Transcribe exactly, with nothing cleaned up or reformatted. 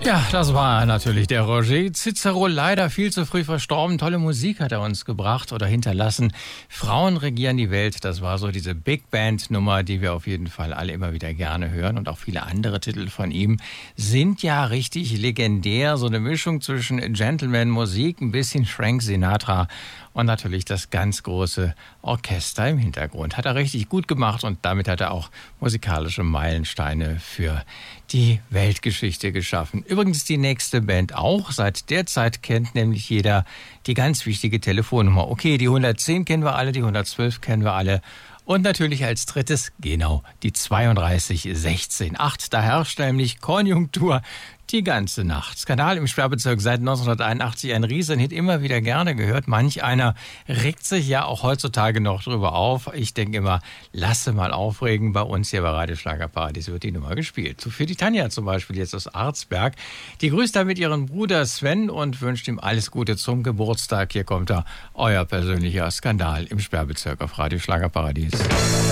Ja, das war natürlich der Roger Cicero, leider viel zu früh verstorben. Tolle Musik hat er uns gebracht oder hinterlassen. Frauen regieren die Welt, das war so diese Big Band Nummer, die wir auf jeden Fall alle immer wieder gerne hören. Und auch viele andere Titel von ihm sind ja richtig legendär. So eine Mischung zwischen Gentleman-Musik, ein bisschen Frank Sinatra und natürlich das ganz große Orchester im Hintergrund. Hat er richtig gut gemacht und damit hat er auch musikalische Meilensteine für die Weltgeschichte geschaffen. Übrigens die nächste Band auch. Seit der Zeit kennt nämlich jeder die ganz wichtige Telefonnummer. Okay, die hundertzehn kennen wir alle, die hundertzwölf kennen wir alle. Und natürlich als drittes, genau, die zweiunddreißig sechzehn acht. Da herrscht nämlich Konjunktur die ganze Nacht. Skandal im Sperrbezirk seit neunzehnhunderteinundachtzig, ein Riesenhit, immer wieder gerne gehört. Manch einer regt sich ja auch heutzutage noch drüber auf. Ich denke immer, lasse mal aufregen. Bei uns hier bei Radio Schlagerparadies wird die Nummer gespielt. So für die Tanja zum Beispiel jetzt aus Arzberg. Die grüßt damit ihren Bruder Sven und wünscht ihm alles Gute zum Geburtstag. Hier kommt er, euer persönlicher Skandal im Sperrbezirk auf Radio Schlagerparadies.